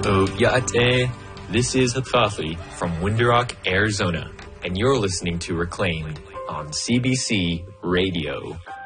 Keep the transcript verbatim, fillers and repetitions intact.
Oyate. This is Hatfafi from Window Rock, Arizona, and you're listening to Reclaimed on C B C Radio.